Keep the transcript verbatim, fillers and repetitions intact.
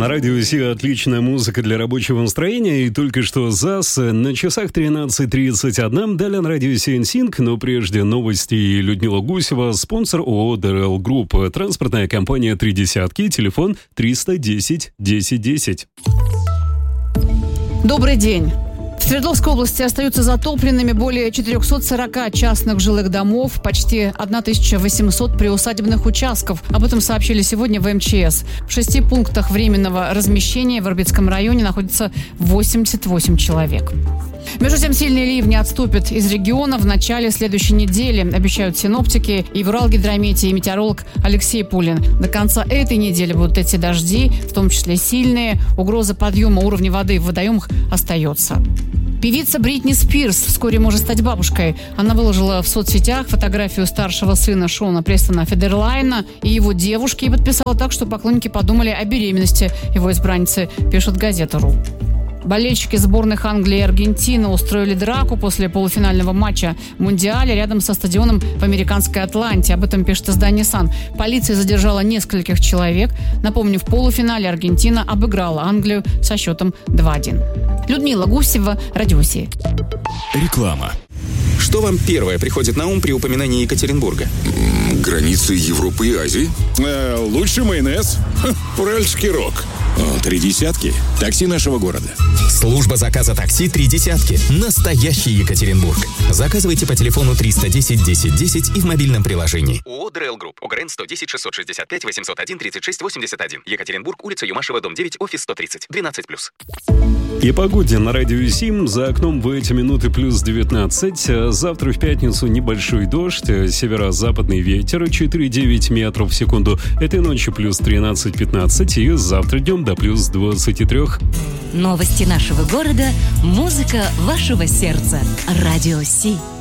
На радио Си отличная музыка для рабочего настроения. И только что ЗАС. На часах тринадцать тридцать один. Далее на радио Си эн Синк. Но прежде новости. Людмила Гусева, спонсор ООО ди эр эл Group. Транспортная компания «Три десятки». Телефон триста десять десять десять. Добрый день. В Свердловской области остаются затопленными более четыреста сорок частных жилых домов, почти тысяча восемьсот приусадебных участков. Об этом сообщили сегодня в эм че эс. В шести пунктах временного размещения в Ирбитском районе находится восемьдесят восемь человек. Между тем, сильные ливни отступят из региона в начале следующей недели, обещают синоптики и в Уралгидромете, и метеоролог Алексей Пулин. До конца этой недели будут идти дожди, в том числе сильные. Угроза подъема уровня воды в водоемах остается. Певица Бритни Спирс вскоре может стать бабушкой. Она выложила в соцсетях фотографию старшего сына Шона Престона Федерлайна и его девушки и подписала так, что поклонники подумали о беременности его избранницы, пишет газета РУ. Болельщики сборных Англии и Аргентины устроили драку после полуфинального матча в Мундиале рядом со стадионом в американской Атланте. Об этом пишет издание «Сан». Полиция задержала нескольких человек. Напомню, в полуфинале Аргентина обыграла Англию со счетом два один. Людмила Гусева, Радио Си. Реклама. Что вам первое приходит на ум при упоминании Екатеринбурга? Границы Европы и Азии. Э, лучший майонез. Ха, уральский рок. О, три десятки. Такси нашего города. Служба заказа такси «Три десятки». Настоящий Екатеринбург. Заказывайте по телефону триста десять десять десять и в мобильном приложении. ООО ди эр эл Group. ОГРН сто десять шестьсот шестьдесят пять восемьсот один тридцать шесть восемьдесят один. Екатеринбург, улица Юмашева, дом девять, офис сто тридцать. двенадцать плюс. И погоде на радио Сим. За окном в эти минуты плюс девятнадцать. Завтра в пятницу небольшой дождь. Северо-западный ветер четыре-девять метров в секунду. Этой ночью плюс тринадцать-пятнадцать. И завтра днем до плюс двадцать три. Новости нашего города. Музыка вашего сердца. Радио Си.